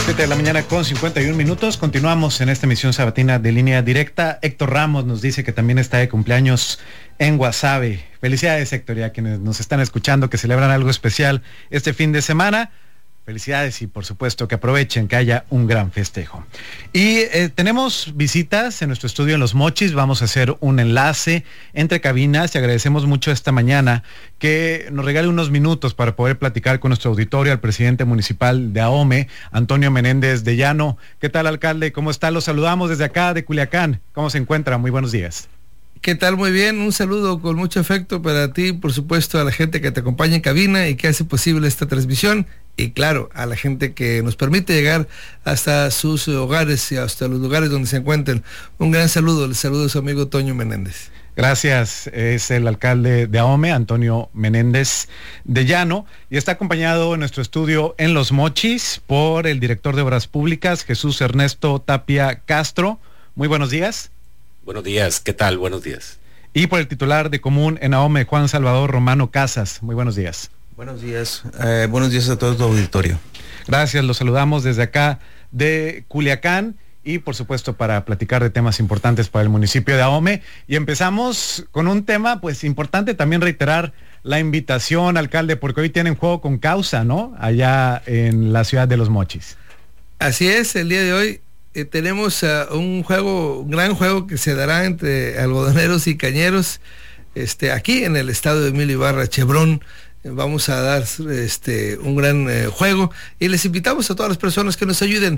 7 de la mañana con 51 minutos. Continuamos en esta emisión sabatina de Línea Directa. Héctor Ramos nos dice que también está de cumpleaños en Guasave. Felicidades, Héctor, y a quienes nos están escuchando que celebran algo especial este fin de semana. Felicidades y por supuesto que aprovechen, que haya un gran festejo. Y tenemos visitas en nuestro estudio en Los Mochis. Vamos a hacer un enlace entre cabinas y agradecemos mucho esta mañana que nos regale unos minutos para poder platicar con nuestro auditorio al presidente municipal de Ahome, Antonio Menéndez de Llano. ¿Qué tal, alcalde? ¿Cómo está? Los saludamos desde acá de Culiacán. ¿Cómo se encuentra? Muy buenos días. ¿Qué tal? Muy bien, un saludo con mucho afecto para ti, por supuesto a la gente que te acompaña en cabina y que hace posible esta transmisión, y claro, a la gente que nos permite llegar hasta sus hogares y hasta los lugares donde se encuentren. Un gran saludo, les saludo a su amigo Toño Menéndez. Gracias, es el alcalde de Ahome, Antonio Menéndez de Llano, y está acompañado en nuestro estudio en Los Mochis por el director de Obras Públicas, Jesús Ernesto Tapia Castro. Muy buenos días. Buenos días, ¿qué tal? Buenos días. Y por el titular de Común en Ahome, Juan Salvador Romano Casas. Muy buenos días. Buenos días a todo tu auditorio. Gracias, los saludamos desde acá de Culiacán y por supuesto para platicar de temas importantes para el municipio de Ahome. Y empezamos con un tema pues importante, también reiterar la invitación, alcalde, porque hoy tienen juego con causa, ¿no? Allá en la ciudad de Los Mochis. Así es, el día de hoy tenemos un gran juego que se dará entre algodoneros y cañeros, aquí en el estado de Emilio Ibarra, Chevron. Vamos a dar un gran juego y les invitamos a todas las personas que nos ayuden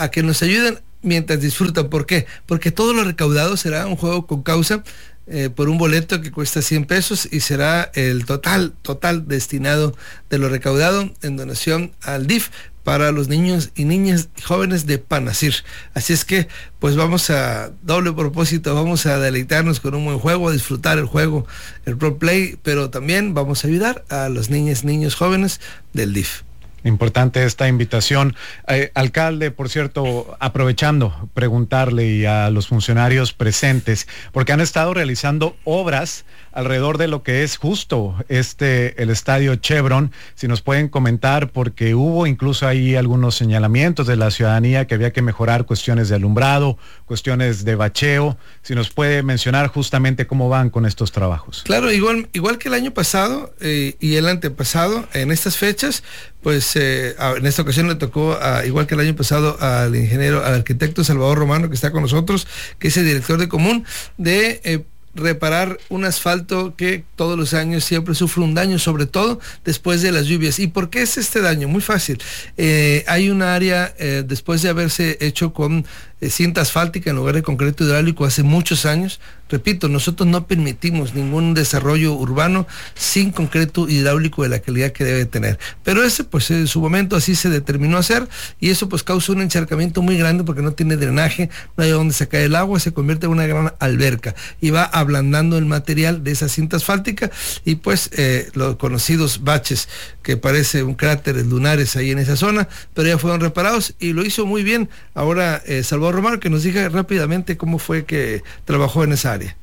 mientras disfrutan. ¿Por qué? Porque todo lo recaudado será un juego con causa por un boleto que cuesta 100 pesos y será el total destinado de lo recaudado en donación al DIF para los niños y niñas jóvenes de Panacir. Así es que pues vamos a doble propósito, vamos a deleitarnos con un buen juego, a disfrutar el juego, el role play, pero también vamos a ayudar a los niños jóvenes del DIF. Importante esta invitación. Alcalde, por cierto, aprovechando, preguntarle y a los funcionarios presentes, porque han estado realizando obras alrededor de lo que es justo el estadio Chevron, si nos pueden comentar, porque hubo incluso ahí algunos señalamientos de la ciudadanía que había que mejorar cuestiones de alumbrado, cuestiones de bacheo, si nos puede mencionar justamente cómo van con estos trabajos. Claro, igual que el año pasado y el antepasado, en estas fechas, pues en esta ocasión le tocó, igual que el año pasado, al arquitecto Salvador Romano, que está con nosotros, que es el director de Común, de reparar un asfalto que todos los años siempre sufre un daño, sobre todo después de las lluvias. ¿Y por qué es este daño? Muy fácil. Hay un área, después de haberse hecho con cinta asfáltica en lugar de concreto hidráulico hace muchos años. Repito, nosotros no permitimos ningún desarrollo urbano sin concreto hidráulico de la calidad que debe tener. Pero ese, pues en su momento así se determinó hacer, y eso pues causa un encharcamiento muy grande porque no tiene drenaje, no hay donde sacar el agua, se convierte en una gran alberca y va ablandando el material de esa cinta asfáltica, y pues los conocidos baches que parece un cráteres lunares ahí en esa zona, pero ya fueron reparados y lo hizo muy bien. Ahora Salvador Romano, que nos diga rápidamente cómo fue que trabajó en esa área.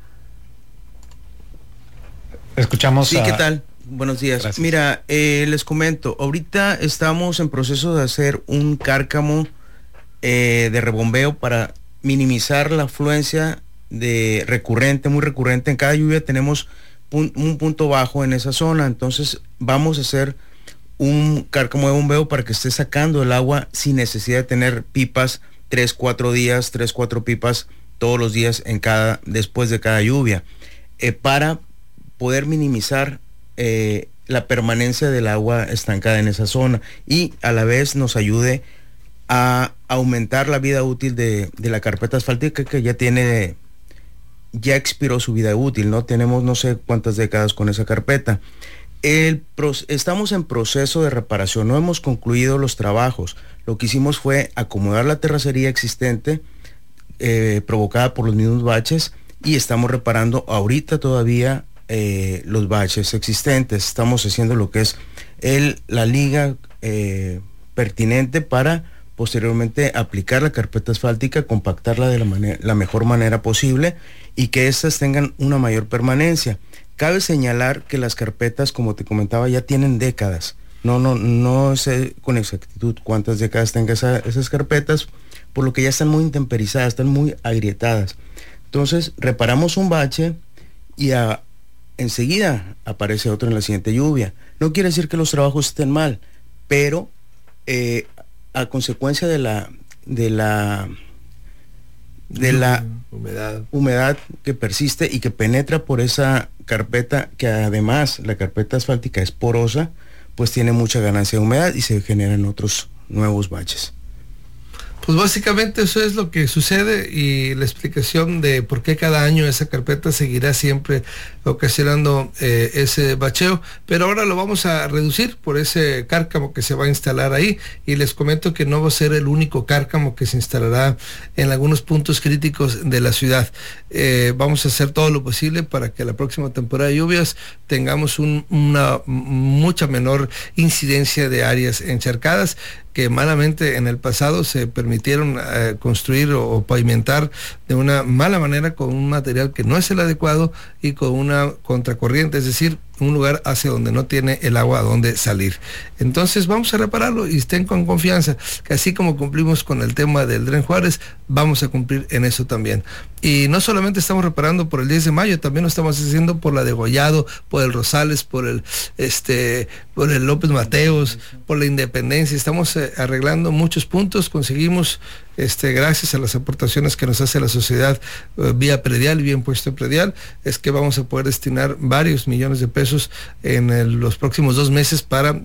Escuchamos. Sí, ¿qué tal? Buenos días. Gracias. Mira, les comento, ahorita estamos en proceso de hacer un cárcamo de rebombeo para minimizar la afluencia muy recurrente. En cada lluvia tenemos un punto bajo en esa zona, entonces vamos a hacer un cárcamo de bombeo para que esté sacando el agua sin necesidad de tener pipas 3-4 pipas todos los días después de cada lluvia, para poder minimizar la permanencia del agua estancada en esa zona y a la vez nos ayude a aumentar la vida útil de la carpeta asfáltica, que ya expiró su vida útil, ¿no? Tenemos no sé cuántas décadas con esa carpeta. Estamos en proceso de reparación, no hemos concluido los trabajos. Lo que hicimos fue acomodar la terracería existente provocada por los mismos baches, y estamos reparando ahorita todavía los baches existentes. Estamos haciendo lo que es la liga pertinente para posteriormente aplicar la carpeta asfáltica, compactarla de la mejor manera posible y que éstas tengan una mayor permanencia. Cabe señalar que las carpetas, como te comentaba, ya tienen décadas No sé con exactitud cuántas décadas tenga esas carpetas, por lo que ya están muy intemperizadas, están muy agrietadas. Entonces reparamos un bache y enseguida aparece otro en la siguiente lluvia. No quiere decir que los trabajos estén mal, pero a consecuencia de la humedad que persiste y que penetra por esa carpeta, que además la carpeta asfáltica es porosa, pues tiene mucha ganancia de humedad y se generan otros nuevos baches. Pues básicamente eso es lo que sucede, y la explicación de por qué cada año esa carpeta seguirá siempre ocasionando ese bacheo, pero ahora lo vamos a reducir por ese cárcamo que se va a instalar ahí, y les comento que no va a ser el único cárcamo que se instalará en algunos puntos críticos de la ciudad. Vamos a hacer todo lo posible para que la próxima temporada de lluvias tengamos una mucha menor incidencia de áreas encharcadas, que malamente en el pasado se permitieron construir o pavimentar de una mala manera con un material que no es el adecuado y con una contracorriente, es decir, un lugar hacia donde no tiene el agua a donde salir. Entonces vamos a repararlo, y estén con confianza que así como cumplimos con el tema del Dren Juárez, vamos a cumplir en eso también. Y no solamente estamos reparando por el 10 de mayo, también lo estamos haciendo por la de Gollado, por el Rosales, por el López Mateos, por la Independencia. Estamos arreglando muchos puntos. Conseguimos, gracias a las aportaciones que nos hace la sociedad vía predial, vía impuesto predial, es que vamos a poder destinar varios millones de pesos en los próximos 2 meses para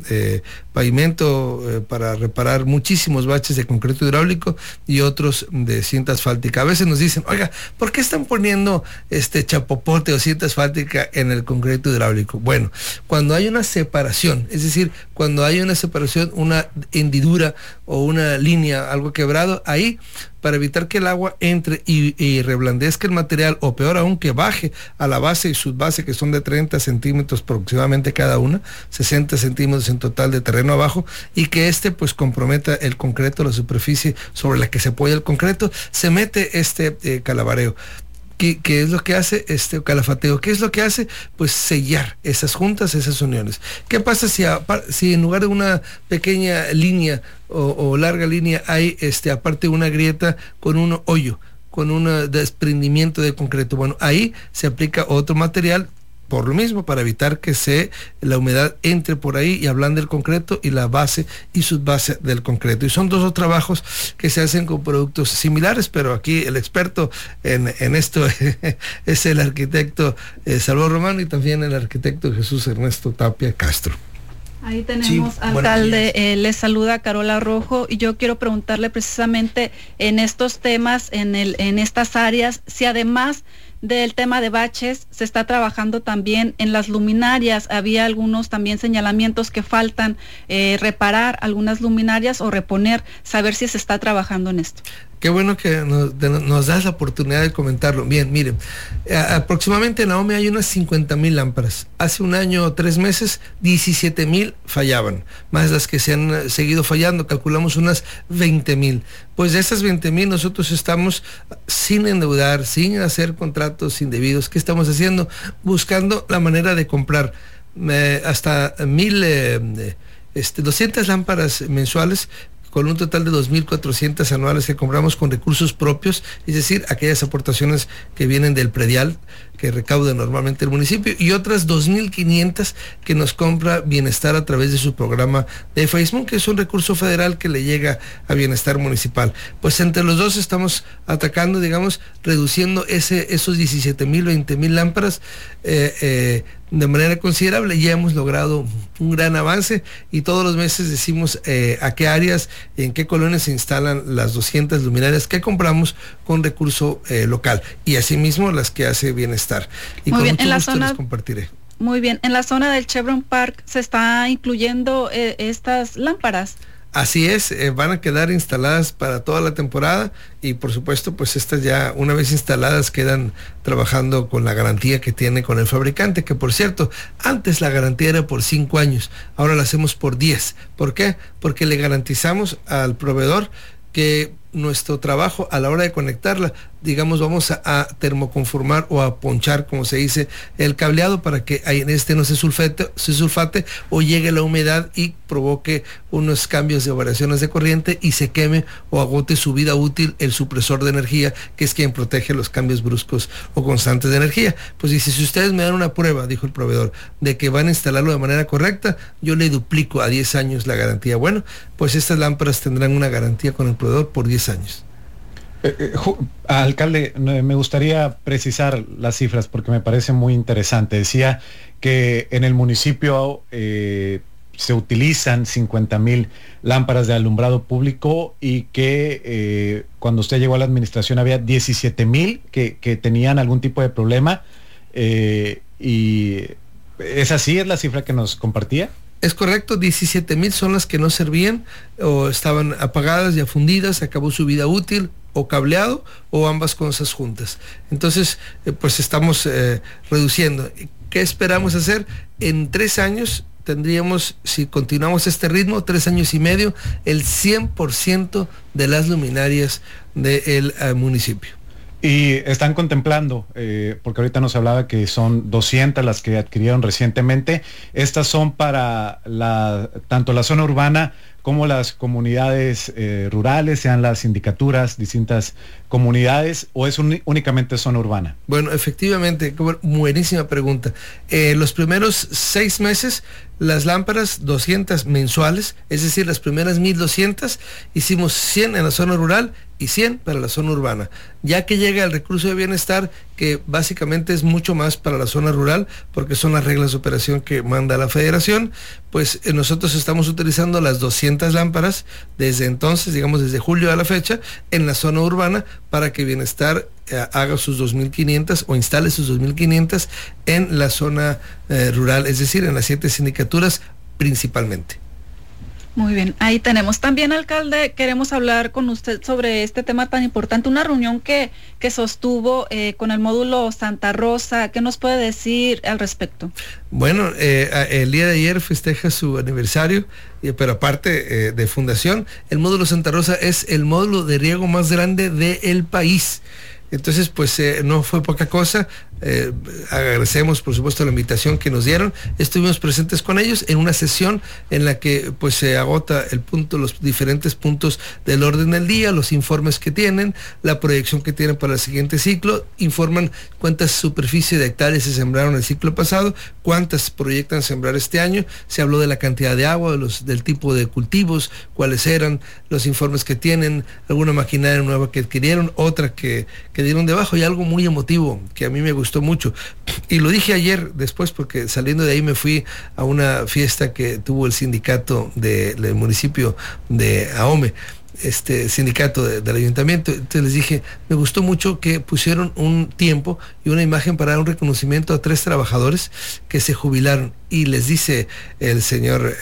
pavimento, para reparar muchísimos baches de concreto hidráulico y otros de cinta asfáltica. A veces nos dicen, oiga, ¿por qué están poniendo chapopote o cinta asfáltica en el concreto hidráulico? Bueno, cuando hay una separación, es decir, cuando hay una separación, una hendidura o una línea, algo quebrado, ahí, para evitar que el agua entre y reblandezca el material, o peor aún, que baje a la base y subbase, que son de 30 centímetros aproximadamente cada una, 60 centímetros en total de terreno abajo, y que pues comprometa el concreto, la superficie sobre la que se apoya el concreto, se mete calabareo. ¿Qué es lo que hace calafateo? ¿Qué es lo que hace? Pues sellar esas juntas, esas uniones. ¿Qué pasa si en lugar de una pequeña línea o larga línea hay aparte una grieta con un hoyo, con un desprendimiento de concreto? Bueno, ahí se aplica otro material, por lo mismo, para evitar que la humedad entre por ahí y ablande el concreto y la base y subbase del concreto. Y son 2 trabajos que se hacen con productos similares, pero aquí el experto en esto es el arquitecto Salvador Romano, y también el arquitecto Jesús Ernesto Tapia Castro. Ahí tenemos, alcalde, les saluda Carola Rojo, y yo quiero preguntarle precisamente en estos temas, en estas áreas, si además del tema de baches se está trabajando también en las luminarias. Había algunos también señalamientos que faltan reparar algunas luminarias o reponer, saber si se está trabajando en esto. Qué bueno que nos das la oportunidad de comentarlo. Bien, miren, aproximadamente en la OME hay unas 50,000 lámparas. Hace un año o 3 meses, 17,000 fallaban, más las que se han seguido fallando, calculamos unas 20,000. Pues de esas 20,000 nosotros estamos sin endeudar, sin hacer contratos indebidos. ¿Qué estamos haciendo? Buscando la manera de comprar hasta 200 lámparas mensuales, con un total de 2,400 anuales que compramos con recursos propios, es decir, aquellas aportaciones que vienen del predial, que recauda normalmente el municipio, y otras 2,500 que nos compra Bienestar a través de su programa de Facebook, que es un recurso federal que le llega a Bienestar Municipal. Pues entre los dos estamos atacando, digamos, reduciendo esos 17,000, 20,000 lámparas de manera considerable. Ya hemos logrado un gran avance, y todos los meses decimos a qué áreas, en qué colonias se instalan las 200 luminarias que compramos con recurso local, y asimismo las que hace Bienestar. Y muy con bien, mucho gusto les compartiré. Muy bien, en la zona del Chevron Park se está incluyendo estas lámparas. Así es, van a quedar instaladas para toda la temporada, y por supuesto pues estas ya una vez instaladas quedan trabajando con la garantía que tiene con el fabricante, que por cierto, antes la garantía era por 5 años, ahora la hacemos por 10. ¿Por qué? Porque le garantizamos al proveedor que nuestro trabajo a la hora de conectarla, digamos, vamos a termoconformar o a ponchar, como se dice, el cableado para que no se sulfate o llegue la humedad y provoque unos cambios de variaciones de corriente y se queme o agote su vida útil el supresor de energía, que es quien protege los cambios bruscos o constantes de energía. Pues dice, si ustedes me dan una prueba, dijo el proveedor, de que van a instalarlo de manera correcta, yo le duplico a 10 años la garantía. Bueno, pues estas lámparas tendrán una garantía con el proveedor por 10 años. Alcalde, me gustaría precisar las cifras porque me parece muy interesante. Decía que en el municipio se utilizan 50,000 lámparas de alumbrado público y que cuando usted llegó a la administración había 17,000 que tenían algún tipo de problema. ¿Y es así? ¿Es la cifra que nos compartía? Es correcto, 17,000 son las que no servían o estaban apagadas, ya fundidas, acabó su vida útil, o cableado, o ambas cosas juntas. Entonces, pues estamos reduciendo. ¿Qué esperamos hacer? En 3 años tendríamos, si continuamos este ritmo, 3 años y medio, el 100% de las luminarias del municipio. Y están contemplando, porque ahorita nos hablaba que son 200 las que adquirieron recientemente. Estas son para tanto la zona urbana como las comunidades rurales, sean las sindicaturas, distintas comunidades, o es únicamente zona urbana. Bueno, efectivamente, buenísima pregunta. Los primeros 6 meses, las lámparas 200 mensuales, es decir, las primeras 1,200, hicimos 100 en la zona rural y 100 para la zona urbana. Ya que llega el recurso de bienestar, que básicamente es mucho más para la zona rural, porque son las reglas de operación que manda la federación, pues nosotros estamos utilizando las 200 lámparas desde entonces, digamos desde julio a la fecha, en la zona urbana, para que bienestar haga sus 2,500 o instale sus 2,500 en la zona rural, es decir, en las 7 sindicaturas principalmente. Muy bien, ahí tenemos. También, alcalde, queremos hablar con usted sobre este tema tan importante, una reunión que sostuvo con el módulo Santa Rosa. ¿Qué nos puede decir al respecto? Bueno, el día de ayer festeja su aniversario, pero aparte de fundación, el módulo Santa Rosa es el módulo de riego más grande del país. Entonces, pues no fue poca cosa. Agradecemos, por supuesto, la invitación que nos dieron. Estuvimos presentes con ellos en una sesión en la que pues se agota los diferentes puntos del orden del día, los informes que tienen, la proyección que tienen para el siguiente ciclo, informan cuántas superficie de hectáreas se sembraron el ciclo pasado, cuántas proyectan sembrar este año, se habló de la cantidad de agua, del tipo de cultivos, cuáles eran, los informes que tienen, alguna maquinaria nueva que adquirieron, otra que dieron debajo, y algo muy emotivo que a mí me gustó mucho, y lo dije ayer después porque saliendo de ahí me fui a una fiesta que tuvo el sindicato del municipio de Ahome, sindicato del ayuntamiento. Entonces les dije, me gustó mucho que pusieron un tiempo y una imagen para dar un reconocimiento a 3 trabajadores que se jubilaron, y les dice el señor,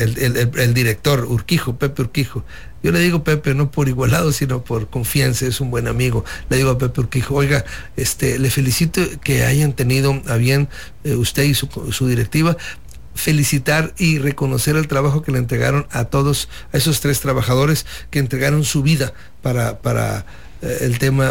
el director Urquijo, Pepe Urquijo, yo le digo Pepe no por igualado, sino por confianza, es un buen amigo, le digo a Pepe Urquijo, oiga, le felicito que hayan tenido a bien usted y su directiva felicitar y reconocer el trabajo que le entregaron a todos, a esos 3 trabajadores que entregaron su vida para el tema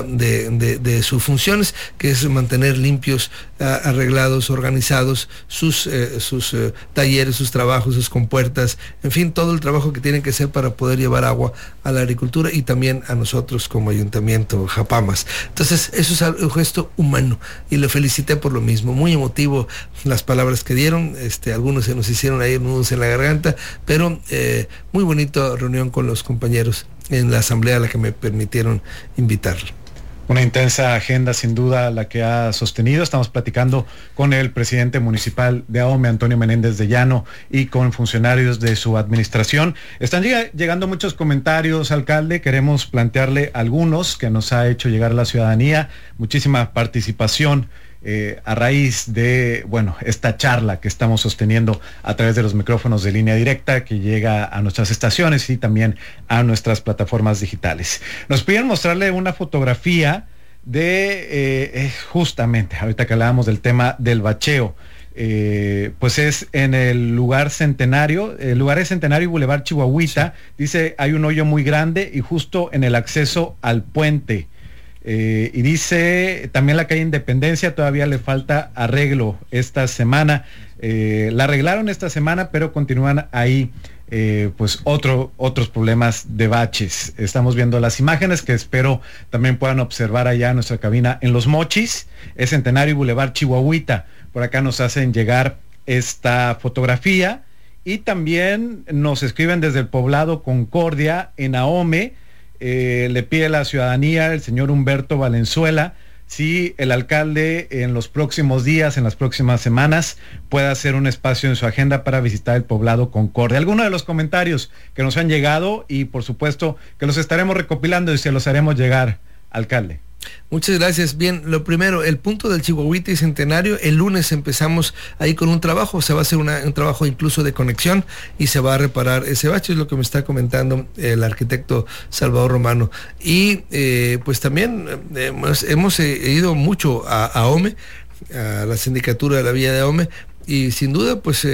de sus funciones, que es mantener limpios, arreglados, organizados sus talleres, sus trabajos, sus compuertas, en fin, todo el trabajo que tienen que hacer para poder llevar agua a la agricultura y también a nosotros como ayuntamiento Japamas. Entonces, eso es un gesto humano y lo felicité por lo mismo. Muy emotivo las palabras que dieron, algunos se nos hicieron ahí nudos en la garganta, pero muy bonita reunión con los compañeros en la asamblea a la que me permitieron invitar. Una intensa agenda sin duda la que ha sostenido. Estamos platicando con el presidente municipal de Ahome, Antonio Menéndez de Llano, y con funcionarios de su administración. Están llegando muchos comentarios, alcalde. Queremos plantearle algunos que nos ha hecho llegar la ciudadanía. Muchísima participación a raíz de, esta charla que estamos sosteniendo a través de los micrófonos de Línea Directa, que llega a nuestras estaciones y también a nuestras plataformas digitales. Nos piden mostrarle una fotografía de, justamente, ahorita que hablábamos del tema del bacheo, pues es en el lugar Centenario, el lugar es Centenario y Boulevard Chihuahuita. Sí. Dice, hay un hoyo muy grande y justo en el acceso al puente. Y dice, también la calle Independencia todavía le falta arreglo esta semana. La arreglaron esta semana, pero continúan ahí pues otros problemas de baches. Estamos viendo las imágenes que espero también puedan observar allá en nuestra cabina en Los Mochis, es Centenario y Boulevard Chihuahuita. Por acá nos hacen llegar esta fotografía y también nos escriben desde el poblado Concordia en Ahome. Le pide la ciudadanía, el señor Humberto Valenzuela, si el alcalde en los próximos días, en las próximas semanas, pueda hacer un espacio en su agenda para visitar el poblado Concordia. Algunos de los comentarios que nos han llegado y por supuesto que los estaremos recopilando y se los haremos llegar, alcalde. Muchas gracias. Bien, lo primero, el punto del Chihuahuita y Centenario, el lunes empezamos ahí con un trabajo, se va a hacer un trabajo incluso de conexión y se va a reparar ese bache, es lo que me está comentando el arquitecto Salvador Romano. Y pues también hemos ido mucho a Ahome, a la sindicatura de la Villa de Ahome, y sin duda, pues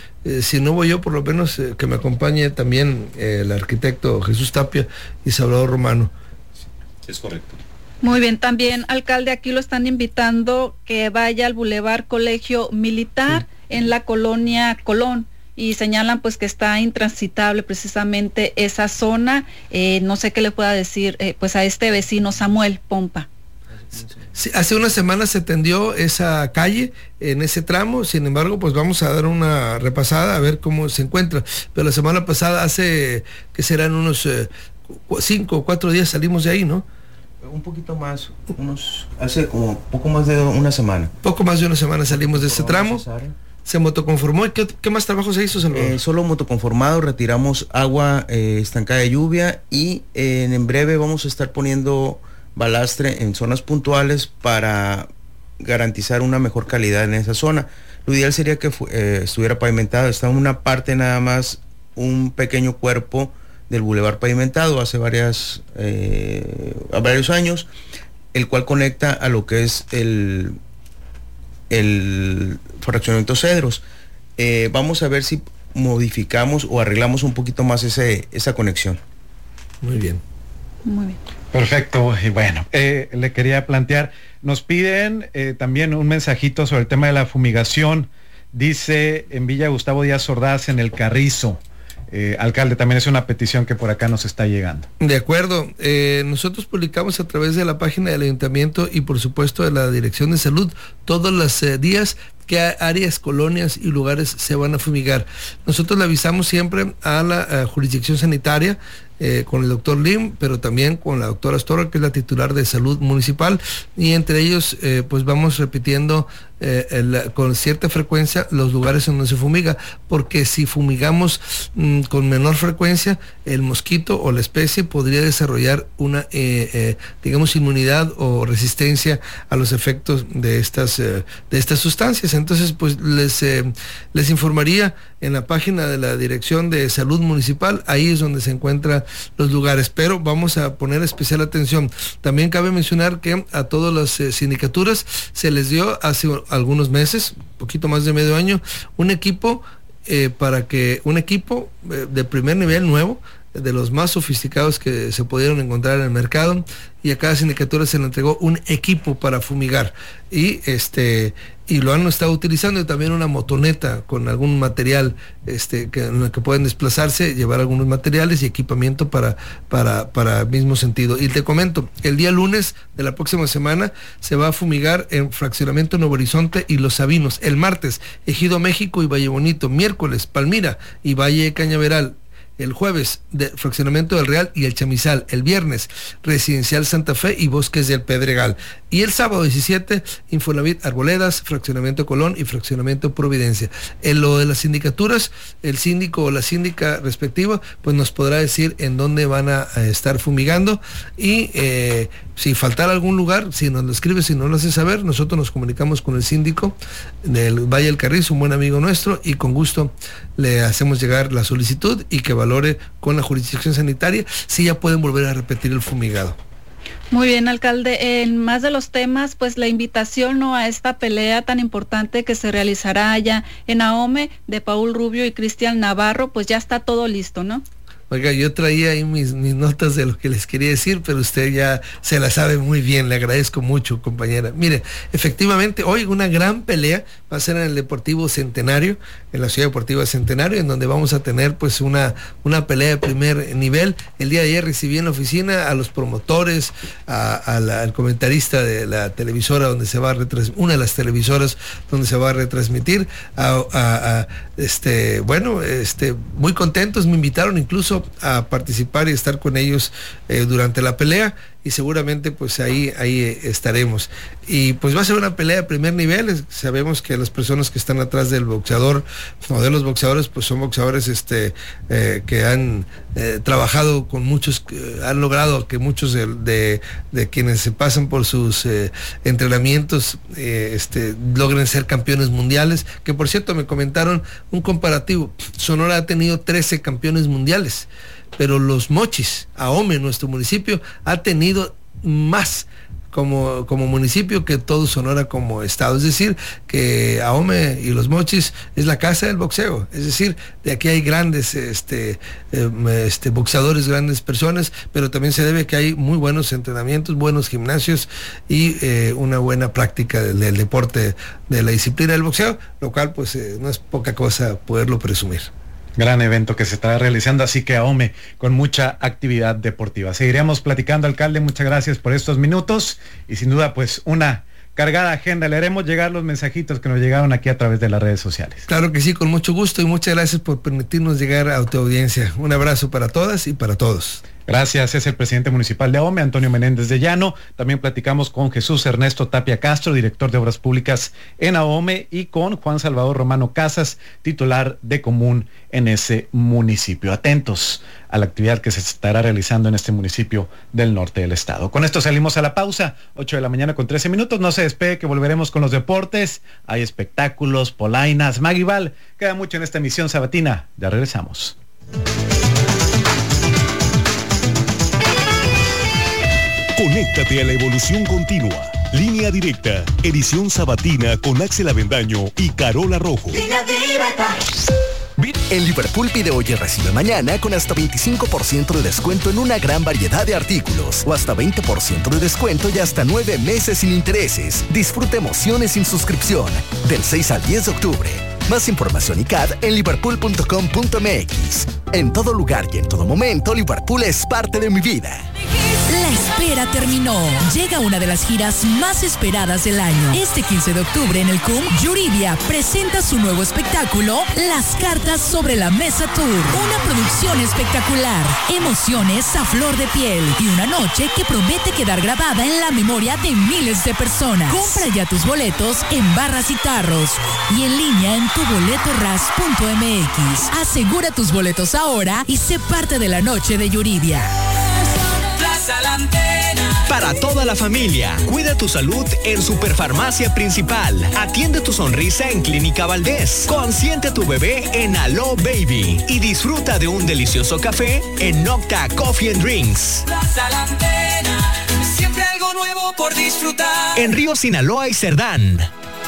si no voy yo, por lo menos que me acompañe también el arquitecto Jesús Tapia y Salvador Romano. Sí, es correcto. Muy bien, también, alcalde, aquí lo están invitando que vaya al Boulevard Colegio Militar, sí, en la colonia Colón, y señalan pues que está intransitable precisamente esa zona. No sé qué le pueda decir pues a este vecino Samuel Pompa. Sí, hace unas semanas se tendió esa calle en ese tramo, sin embargo pues vamos a dar una repasada a ver cómo se encuentra, pero la semana pasada hace que serán unos 5 o 4 días salimos de ahí, ¿no? Un poquito más, hace como poco más de una semana. Poco más de una semana salimos de ese tramo. Se motoconformó. ¿Qué más trabajo se hizo, Salvador? Solo motoconformado, retiramos agua estancada de lluvia y en breve vamos a estar poniendo balastre en zonas puntuales para garantizar una mejor calidad en esa zona. Lo ideal sería que estuviera pavimentado. Está en una parte nada más, un pequeño cuerpo del bulevar pavimentado hace varios años, el cual conecta a lo que es el fraccionamiento Cedros. Vamos a ver si modificamos o arreglamos un poquito más esa conexión. Muy bien. Muy bien. Perfecto, y bueno, le quería plantear, nos piden también un mensajito sobre el tema de la fumigación. Dice en Villa Gustavo Díaz Ordaz, en el Carrizo. Alcalde, también es una petición que por acá nos está llegando. De acuerdo, nosotros publicamos a través de la página del ayuntamiento y por supuesto de la Dirección de Salud todos los días qué áreas, colonias y lugares se van a fumigar. Nosotros le avisamos siempre a la jurisdicción sanitaria, con el doctor Lim, pero también con la doctora Astorga, que es la titular de salud municipal, y entre ellos pues vamos repitiendo con cierta frecuencia los lugares en donde se fumiga, porque si fumigamos con menor frecuencia, el mosquito o la especie podría desarrollar una digamos inmunidad o resistencia a los efectos de estas sustancias. Entonces pues les informaría en la página de la Dirección de Salud Municipal, ahí es donde se encuentran los lugares, pero vamos a poner especial atención. También cabe mencionar que a todas las sindicaturas se les dio hace algunos meses, poquito más de medio año, un equipo de primer nivel nuevo, de los más sofisticados que se pudieron encontrar en el mercado, y a cada sindicatura se le entregó un equipo para fumigar y lo han estado utilizando, y también una motoneta con algún material en la que pueden desplazarse, llevar algunos materiales y equipamiento para el mismo sentido. Y te comento, el día lunes de la próxima semana se va a fumigar en Fraccionamiento Nuevo Horizonte y Los Sabinos, el martes Ejido México y Valle Bonito, miércoles Palmira y Valle de Cañaveral, el jueves de Fraccionamiento del Real y el Chamizal, el viernes Residencial Santa Fe y Bosques del Pedregal, y el sábado 17 Infonavit Arboledas, Fraccionamiento Colón y Fraccionamiento Providencia. En lo de las sindicaturas, el síndico o la síndica respectiva pues nos podrá decir en dónde van a estar fumigando, y si faltara algún lugar, si nos lo escribe, si no lo hace saber, nosotros nos comunicamos con el síndico del Valle del Carrizo, un buen amigo nuestro, y con gusto le hacemos llegar la solicitud y que valore con la jurisdicción sanitaria si ya pueden volver a repetir el fumigado. Muy bien, alcalde. En más de los temas, pues la invitación, ¿no?, a esta pelea tan importante que se realizará allá en Ahome de Paul Rubio y Cristian Navarro, pues ya está todo listo, ¿no? Oiga, yo traía ahí mis notas de lo que les quería decir, pero usted ya se la sabe muy bien, le agradezco mucho, compañera. Mire, efectivamente, hoy una gran pelea va a ser en el Deportivo Centenario, en la Ciudad Deportiva Centenario, en donde vamos a tener pues una pelea de primer nivel. El día de ayer recibí en la oficina a los promotores, al comentarista de la televisora donde se va a retransmitir, una de las televisoras donde se va a retransmitir, muy contentos, me invitaron incluso a participar y estar con ellos durante la pelea, y seguramente pues ahí estaremos. Y pues va a ser una pelea de primer nivel. Sabemos que las personas que están atrás del boxeador o de los boxeadores pues son boxeadores que han trabajado con muchos, han logrado que muchos de quienes se pasan por sus entrenamientos logren ser campeones mundiales, que por cierto me comentaron un comparativo. Sonora ha tenido 13 campeones mundiales, pero Los Mochis, Ahome, nuestro municipio, ha tenido más como municipio que todo Sonora como estado. Es decir, que Ahome y Los Mochis es la casa del boxeo. Es decir, de aquí hay grandes boxeadores, grandes personas, pero también se debe que hay muy buenos entrenamientos, buenos gimnasios y una buena práctica del deporte, de la disciplina del boxeo, lo cual pues no es poca cosa poderlo presumir. Gran evento que se está realizando, así que Ahome con mucha actividad deportiva. Seguiremos platicando, alcalde, muchas gracias por estos minutos y sin duda pues una cargada agenda. Le haremos llegar los mensajitos que nos llegaron aquí a través de las redes sociales. Claro que sí, con mucho gusto, y muchas gracias por permitirnos llegar a tu audiencia. Un abrazo para todas y para todos. Gracias, es el presidente municipal de Ahome, Antonio Menéndez de Llano. También platicamos con Jesús Ernesto Tapia Castro, director de Obras Públicas en Ahome, y con Juan Salvador Romano Casas, titular de Común en ese municipio. Atentos a la actividad que se estará realizando en este municipio del norte del estado. Con esto salimos a la pausa, 8 de la mañana con 13 minutos. No se despegue, que volveremos con los deportes. Hay espectáculos, polainas, Maguibal. Queda mucho en esta emisión sabatina. Ya regresamos. Conéctate a la evolución continua. Línea Directa, edición sabatina con Axel Avendaño y Carola Rojo. Línea Directa. En Liverpool pide hoy y recibe mañana con hasta 25% de descuento en una gran variedad de artículos, o hasta 20% de descuento y hasta 9 meses sin intereses. Disfruta emociones sin suscripción. Del 6 al 10 de octubre. Más información y CAD en liverpool.com.mx. En todo lugar y en todo momento, Liverpool es parte de mi vida. La espera terminó. Llega una de las giras más esperadas del año. Este 15 de octubre en el CUM, Yuridia presenta su nuevo espectáculo, Las Cartas sobre la Mesa Tour. Una producción espectacular, emociones a flor de piel y una noche que promete quedar grabada en la memoria de miles de personas. Compra ya tus boletos en Barras y Tarros y en línea en tuboletoras.mx. Asegura tus boletos ahora y sé parte de la noche de Yuridia. Para toda la familia, cuida tu salud en Superfarmacia Principal. Atiende tu sonrisa en Clínica Valdés. Consiente a tu bebé en Alo Baby. Y disfruta de un delicioso café en Nocta Coffee and Drinks. Siempre algo nuevo por disfrutar. En Río Sinaloa y Cerdán.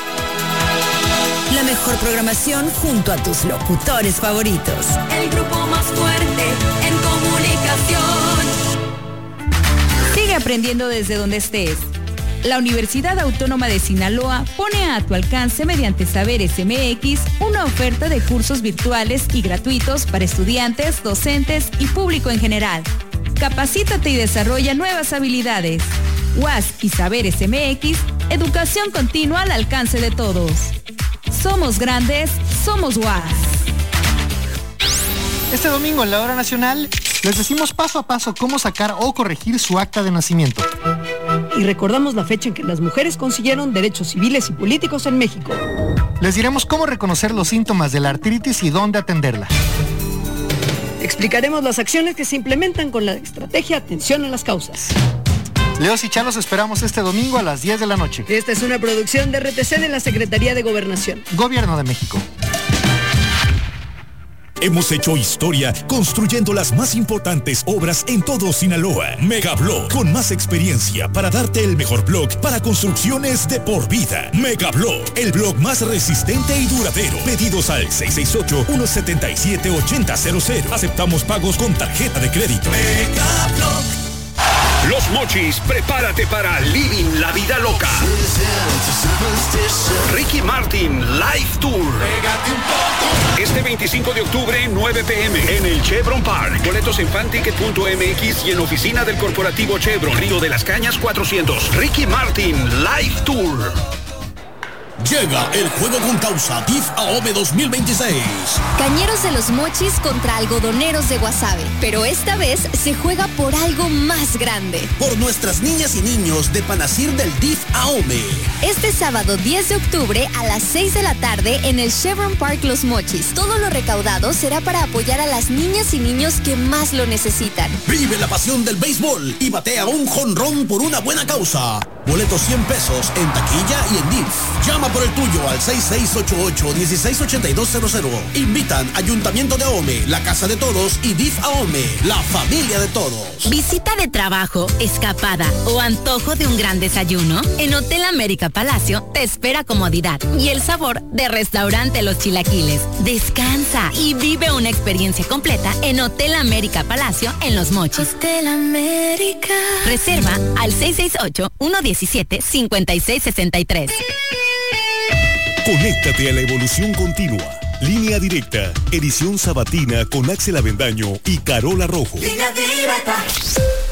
La mejor programación junto a tus locutores favoritos. El grupo más fuerte en comunicación. Sigue aprendiendo desde donde estés. La Universidad Autónoma de Sinaloa pone a tu alcance mediante Saberes MX una oferta de cursos virtuales y gratuitos para estudiantes, docentes y público en general. Capacítate y desarrolla nuevas habilidades. UAS y Saberes MX, educación continua al alcance de todos. Somos grandes, somos UAS. Este domingo en la Hora Nacional les decimos paso a paso cómo sacar o corregir su acta de nacimiento. Y recordamos la fecha en que las mujeres consiguieron derechos civiles y políticos en México. Les diremos cómo reconocer los síntomas de la artritis y dónde atenderla. Explicaremos las acciones que se implementan con la estrategia Atención a las Causas. Leos y Chalos esperamos este domingo a las 10 de la noche. Esta es una producción de RTC de la Secretaría de Gobernación. Gobierno de México. Hemos hecho historia construyendo las más importantes obras en todo Sinaloa. Megablock, con más experiencia para darte el mejor block para construcciones de por vida. Megablock, el block más resistente y duradero. Pedidos al 668-177-8000. Aceptamos pagos con tarjeta de crédito. Megablock. Los Mochis, prepárate para Living la Vida Loca. Ricky Martin Live Tour. Este 25 de octubre, 9 p.m. en el Chevron Park. Boletos en fanticket.mx y en oficina del corporativo Chevron. Río de las Cañas 400. Ricky Martin Live Tour. Llega el juego con causa DIF AOME 2026. Cañeros de los Mochis contra algodoneros de Guasave. Pero esta vez se juega por algo más grande. Por nuestras niñas y niños de Panacir del DIF AOME. Este sábado 10 de octubre a las 6 de la tarde en el Chevron Park Los Mochis. Todo lo recaudado será para apoyar a las niñas y niños que más lo necesitan. Vive la pasión del béisbol y batea un jonrón por una buena causa. Boletos 100 pesos en taquilla y en DIF. Llama por el tuyo al 6688-168200. Invitan Ayuntamiento de Ahome, la Casa de Todos y DIF Ahome, la familia de todos. Visita de trabajo, escapada o antojo de un gran desayuno. En Hotel América Palacio te espera comodidad y el sabor de Restaurante Los Chilaquiles. Descansa y vive una experiencia completa en Hotel América Palacio en Los Mochis. Hotel América. Reserva al 668-117-5663. Conéctate a la evolución continua. Línea Directa, edición sabatina con Axel Avendaño y Carola Rojo. Línea Directa.